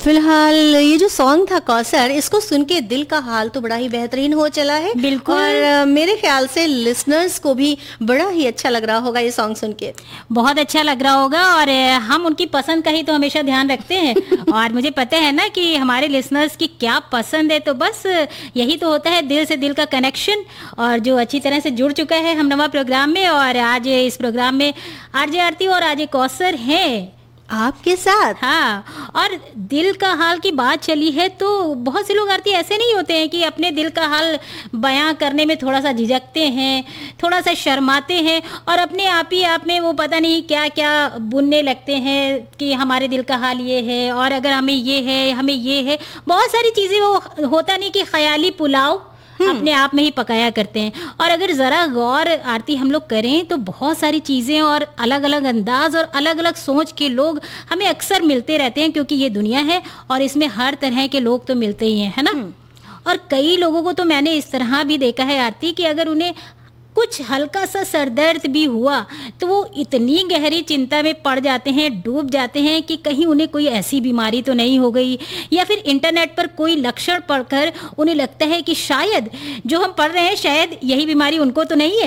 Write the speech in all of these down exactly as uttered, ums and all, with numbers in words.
फिलहाल ये जो सॉन्ग था कौसर, इसको सुन के दिल का हाल तो बड़ा ही बेहतरीन हो चला है। बिल्कुल। और अ, मेरे ख्याल से लिसनर्स को भी बड़ा ही अच्छा लग रहा होगा ये सॉन्ग सुन के। बहुत अच्छा लग रहा होगा और अ, हम उनकी पसंद का ही तो हमेशा ध्यान रखते हैं और मुझे पता है ना कि हमारे लिसनर्स की क्या पसंद है, तो बस यही तो होता है दिल से दिल का कनेक्शन, और जो अच्छी तरह से जुड़ चुका है हम नवा प्रोग्राम में। और आज इस प्रोग्राम में आरजे आरती और आरजे कौसर हैं आपके साथ। हाँ, और दिल का हाल की बात चली है तो बहुत से लोग आरती ऐसे नहीं होते हैं कि अपने दिल का हाल बयां करने में थोड़ा सा झिझकते हैं, थोड़ा सा शर्माते हैं और अपने आप ही आप में वो पता नहीं क्या क्या बुनने लगते हैं कि हमारे दिल का हाल ये है और अगर हमें ये है, हमें ये है, बहुत सारी चीज़ें। वो होता नहीं कि ख्याली पुलाव अपने आप में ही पकाया करते हैं। और अगर ज़रा गौर आरती हम लोग करें तो बहुत सारी चीज़ें और अलग अलग अंदाज और अलग अलग सोच के लोग हमें अक्सर मिलते रहते हैं, क्योंकि ये दुनिया है और इसमें हर तरह के लोग तो मिलते ही हैं, है ना। और कई लोगों को तो मैंने इस तरह भी देखा है आरती कि अगर उन्हें कुछ हल्का सा सरदर्द भी हुआ तो वो इतनी गहरी चिंता में पड़ जाते हैं, डूब जाते हैं कि कहीं उन्हें कोई ऐसी बीमारी तो नहीं हो गई, या फिर इंटरनेट पर कोई लक्षण पढ़कर उन्हें लगता है कि शायद जो हम पढ़ रहे हैं शायद यही बीमारी उनको तो नहीं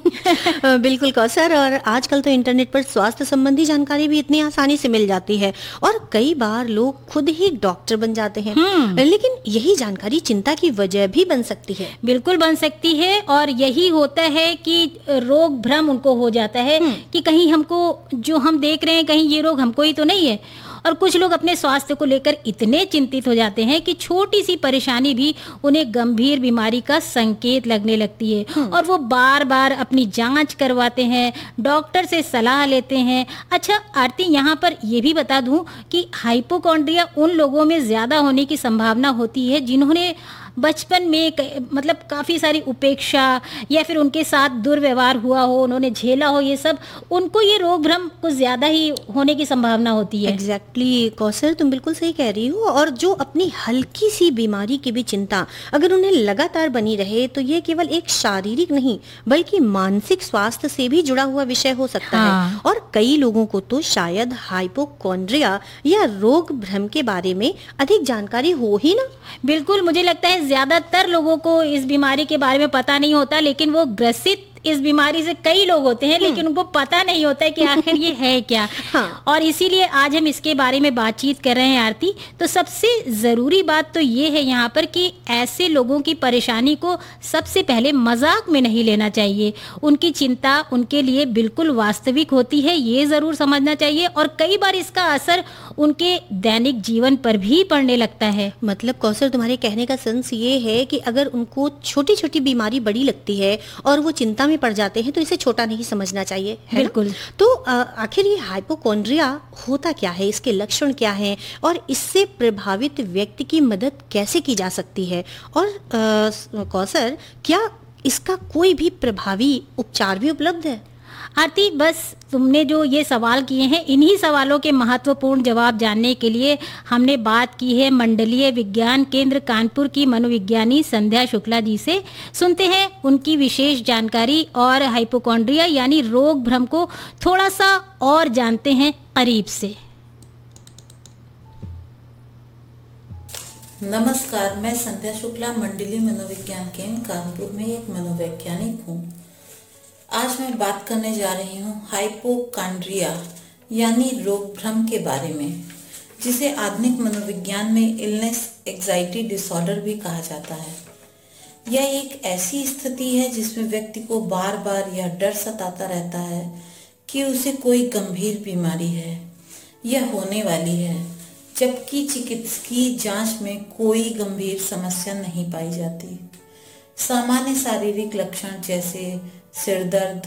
है। बिल्कुल कौसर, और आजकल तो इंटरनेट पर स्वास्थ्य संबंधी जानकारी भी इतनी आसानी से मिल जाती है और कई बार लोग खुद ही डॉक्टर बन जाते हैं। लेकिन यही जानकारी चिंता की वजह भी बन सकती है। बिल्कुल बन सकती है, और यही होता है कि रोग भ्रम उनको हो जाता है कि कहीं हमको जो हम देख रहे हैं कहीं ये रोग हमको ही तो नहीं है। और कुछ लोग अपने स्वास्थ्य को लेकर इतने चिंतित हो जाते हैं कि छोटी सी परेशानी भी उन्हें गंभीर बीमारी का संकेत लगने लगती है और वो बार बार अपनी जांच करवाते हैं, डॉक्टर से सलाह लेते हैं। अच्छा आरती, यहाँ पर ये भी बता दूं कि हाइपोकॉन्ड्रिया उन लोगों में ज़्यादा होने की संभावना होती है जिन्होंने बचपन में मतलब काफ़ी सारी उपेक्षा या फिर उनके साथ दुर्व्यवहार हुआ हो, उन्होंने झेला हो ये सब, उनको ये रोग भ्रम कुछ ज़्यादा ही होने की संभावना होती है। एग्जैक्टली exactly, कौसर तुम बिल्कुल सही कह रही हो। और जो अपनी हल्की सी बीमारी की भी चिंता अगर उन्हें लगातार बनी रहे तो ये केवल एक शारीरिक नहीं बल्कि मानसिक स्वास्थ्य से भी जुड़ा हुआ विषय हो सकता हाँ। है। और कई लोगों को तो शायद हाइपोकॉन्ड्रिया या रोग भ्रम के बारे में अधिक जानकारी हो ही ना। बिल्कुल, मुझे लगता है ज्यादातर लोगों को इस बीमारी के बारे में पता नहीं होता, लेकिन वो ग्रसित इस बीमारी से कई लोग होते हैं लेकिन उनको पता नहीं होता है कि आखिर ये है क्या। हाँ। और इसीलिए आज हम इसके बारे में बातचीत कर रहे हैं आरती। तो सबसे ज़रूरी बात तो ये है यहाँ पर कि ऐसे लोगों की परेशानी को सबसे पहले मजाक में नहीं लेना चाहिए। उनकी चिंता उनके लिए बिल्कुल वास्तविक होती है, ये ज़रूर समझना चाहिए। और कई बार इसका असर उनके दैनिक जीवन पर भी पड़ने लगता है। मतलब कौशल, तुम्हारे कहने का सेंस ये है कि अगर उनको छोटी छोटी बीमारी बड़ी लगती है और वो चिंता में पड़ जाते हैं तो इसे छोटा नहीं समझना चाहिए, है बिल्कुल। तो आखिर ये हाइपोकॉन्ड्रिया होता क्या है, इसके लक्षण क्या हैं और इससे प्रभावित व्यक्ति की मदद कैसे की जा सकती है? और कौशल, क्या इसका कोई भी प्रभावी उपचार भी उपलब्ध है? आरती, बस तुमने जो ये सवाल किए हैं इन्हीं सवालों के महत्वपूर्ण जवाब जानने के लिए हमने बात की है मंडलीय विज्ञान केंद्र कानपुर की मनोविज्ञानी संध्या शुक्ला जी से। सुनते हैं उनकी विशेष जानकारी और हाइपोकॉन्ड्रिया यानी रोग भ्रम को थोड़ा सा और जानते हैं करीब से। नमस्कार, मैं संध्या शुक्ला मंडलीय मनोविज्ञान केंद्र कानपुर में एक मनोवैज्ञानिक हूँ। आज मैं बात करने जा रही हूँ हाइपोकॉन्ड्रिया यानी रोग भ्रम के बारे में, जिसे आधुनिक मनोविज्ञान में इलनेस एंजाइटी डिसऑर्डर भी कहा जाता है। यह एक ऐसी स्थिति है जिसमें व्यक्ति को बार बार यह डर सताता रहता है कि उसे कोई गंभीर बीमारी है, यह होने वाली है, जबकि चिकित्सकीय जांच में कोई गंभीर समस्या नहीं पाई जाती। सामान्य शारीरिक लक्षण जैसे सिर दर्द,